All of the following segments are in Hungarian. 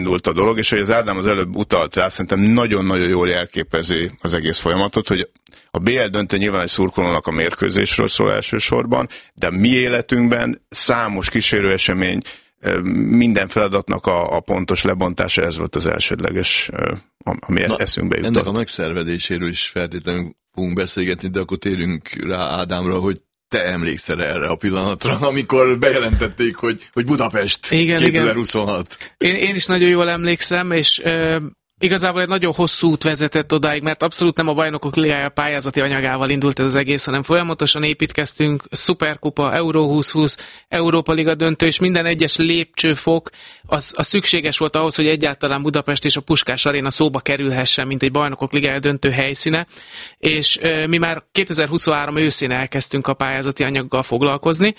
indult a dolog, és hogy az Ádám az előbb utalt rá, szerintem nagyon-nagyon jól jelképezi az egész folyamatot, hogy a BL döntő nyilván egy szurkolónak a mérkőzésről szól elsősorban, de a mi életünkben számos kísérőesemény, minden feladatnak a pontos lebontása, ez volt az elsődleges, ami eszünkbe jutott. Ennek a megszervezéséről is feltétlenül fogunk beszélgetni, de akkor térjünk rá Ádámra, hogy te emlékszel erre a pillanatra, amikor bejelentették, hogy Budapest igen, 2026. Igen. Én is nagyon jól emlékszem, és igazából egy nagyon hosszú út vezetett odáig, mert abszolút nem a Bajnokok Ligája pályázati anyagával indult ez az egész, hanem folyamatosan építkeztünk, Szuperkupa, Euró 2020, Európa Liga döntő, és minden egyes lépcsőfok az szükséges volt ahhoz, hogy egyáltalán Budapest és a Puskás Aréna szóba kerülhessen, mint egy Bajnokok Ligája döntő helyszíne, és mi már 2023 őszén elkezdtünk a pályázati anyaggal foglalkozni,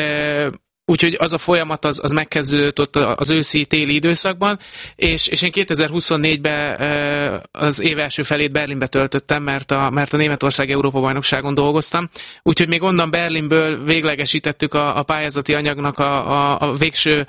úgyhogy az a folyamat az megkezdődött ott az őszi-téli időszakban, és én 2024-ben az év első felét Berlinbe töltöttem, mert a Németország Európa-bajnokságon dolgoztam. Úgyhogy még onnan Berlinből véglegesítettük a pályázati anyagnak a végső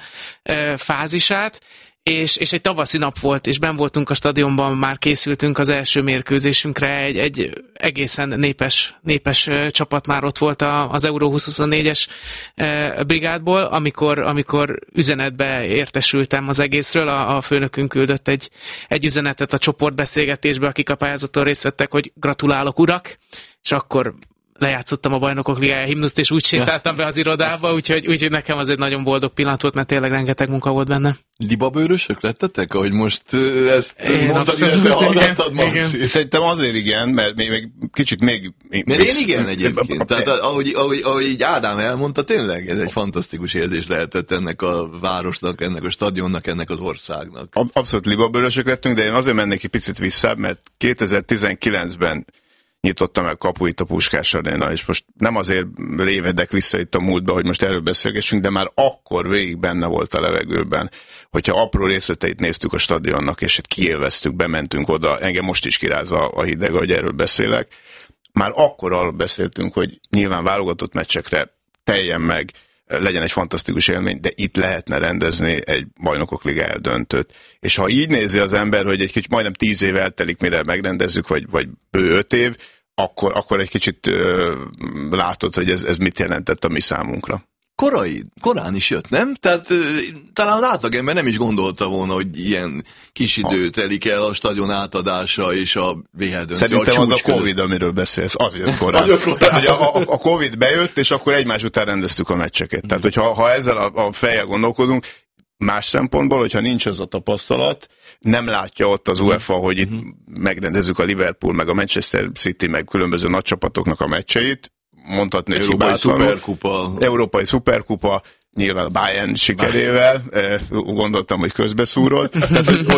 fázisát, és egy tavaszi nap volt, és benn voltunk a stadionban, már készültünk az első mérkőzésünkre, egy egészen népes csapat már ott volt az Euró 2024-es brigádból, amikor üzenetbe értesültem az egészről, a főnökünk küldött egy üzenetet a csoportbeszélgetésbe, akik a pályázaton részt vettek, hogy gratulálok urak, és akkor lejátszottam a Bajnokok Ligája himnuszt, és úgy sétáltam be az irodába, úgyhogy nekem az egy nagyon boldog pillanat volt, mert tényleg rengeteg munka volt benne. Libabőrösök lettetek, ahogy most ezt mondtad, illetve hallgattad, Marci? Szerintem azért igen, mert még kicsit még... Mert én igen egyébként. Tehát ahogy így Ádám elmondta, tényleg ez egy fantasztikus érzés lehetett ennek a városnak, ennek a stadionnak, ennek az országnak. Abszolút libabőrösök lettünk, de én azért mennék egy picit vissza, mert 2019-ben nyitotta meg kapuit a Puskás Aréna, és most nem azért révedek vissza itt a múltba, hogy most erről beszélgessünk, de már akkor végig benne volt a levegőben, hogyha apró részleteit néztük a stadionnak, és kiélveztük, bementünk oda, engem most is kiráz a hideg, hogy erről beszélek. Már akkor arról beszéltünk, hogy nyilván válogatott meccsekre teljen meg, legyen egy fantasztikus élmény, de itt lehetne rendezni egy Bajnokok Ligája döntőt. És ha így nézi az ember, hogy egy kicsit majdnem 10 év eltelik, mire megrendezzük, vagy bő 5 év, akkor egy kicsit látod, hogy ez mit jelentett a mi számunkra. Korán is jött, nem? Tehát talán az átlagember nem is gondolta volna, hogy ilyen kis idő telik el a stadion átadása és a VL döntő. Szerintem az a Covid, amiről beszélsz, az jött korán. Tehát, hogy a Covid bejött, és akkor egymás után rendeztük a meccseket. Tehát, hogyha ezzel a fejjel gondolkodunk, más szempontból, hogyha nincs az a tapasztalat, nem látja ott az UEFA, hogy itt megrendezzük a Liverpool, meg a Manchester City, meg különböző nagy csapatoknak a meccseit, mondhatni, hogy Európai Szuperkupa, nyilván a Bayern sikerével, gondoltam, hogy közbeszúrod. Tehát,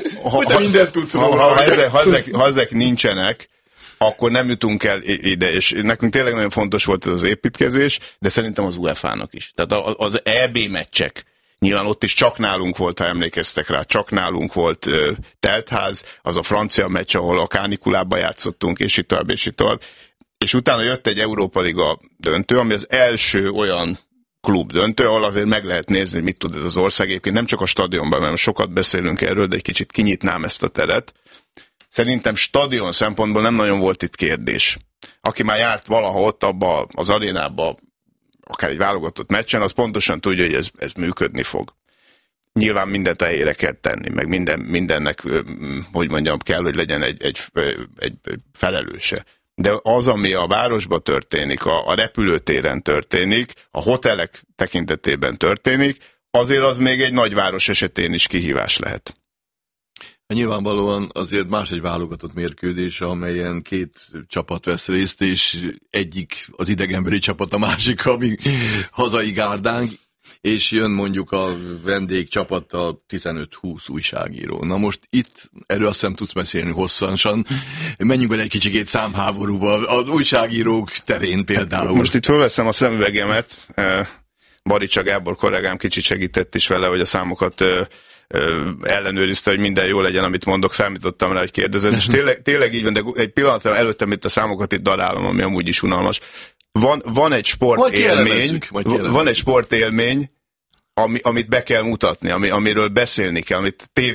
ha ezek nincsenek, akkor nem jutunk el ide, és nekünk tényleg nagyon fontos volt az építkezés, de szerintem az UEFA-nak is. Tehát az EB meccsek, nyilván ott is csak nálunk volt, ha emlékeztek rá, csak nálunk volt teltház, az a francia meccs, ahol a kánikulában játszottunk, és itt tovább, és itt tovább. És utána jött egy Európa Liga döntő, ami az első olyan klub döntő, ahol azért meg lehet nézni, hogy mit tud ez az ország. Egyébként nem csak a stadionban, mert sokat beszélünk erről, de egy kicsit kinyitnám ezt a teret. Szerintem stadion szempontból nem nagyon volt itt kérdés. Aki már járt valaha ott abba az arénába, akár egy válogatott meccsen, az pontosan tudja, hogy ez működni fog. Nyilván mindent a helyére kell tenni, meg mindennek, hogy mondjam, kell, hogy legyen egy felelőse. De az, ami a városban történik, a repülőtéren történik, a hotelek tekintetében történik, azért az még egy nagyváros esetén is kihívás lehet. Nyilvánvalóan azért más egy válogatott mérkőzés, amelyen 2 csapat vesz részt, és egyik az idegenbeli csapat, a másik, ami hazai gárdánk, és jön mondjuk a vendégcsapattal 15-20 újságíró. Na most itt, erről azt hiszem tudsz beszélni hosszansan, menjünk bele egy kicsikét számháborúba, az újságírók terén például. Most itt fölveszem a szemüvegemet, Baricsa Gábor kollégám kicsit segített is vele, hogy a számokat ellenőrizte, hogy minden jó legyen, amit mondok, számítottam rá, hogy kérdezed, és tényleg így van, de egy pillanatra előttem itt a számokat itt darálom, ami amúgy is unalmas. Van egy sportélmény, amit be kell mutatni, amiről beszélni kell, amit